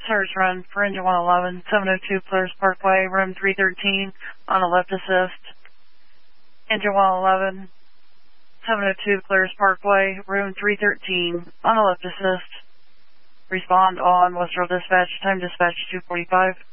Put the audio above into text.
Search run for engine 111, 702 Polaris Parkway, room 313 on a left assist. Engine 111, 702 Polaris Parkway, room 313 on a left assist. Respond on Western Dispatch, time dispatch 245.